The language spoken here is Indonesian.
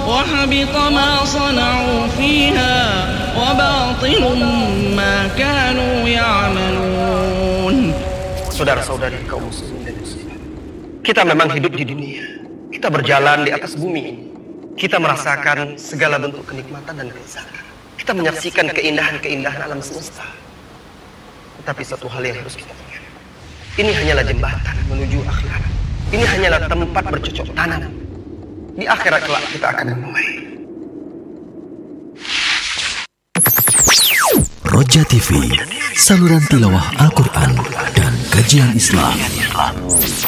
وحبط ما صنعوا فيها وباطل ما كانوا يعملون. Saudara-saudari kaum muslimin dan muslimat, kita memang hidup di dunia. Kita berjalan di atas bumi ini. Kita merasakan segala bentuk kenikmatan dan kelezatan. Kita menyaksikan keindahan-keindahan alam semesta. Tetapi satu hal yang harus kita ingat, ini hanyalah jembatan menuju akhirat. Ini hanyalah tempat bercocok tanam. Di akhirat kelak kita akan menuai. Roja TV, saluran tilawah Al-Quran dan kajian Islam.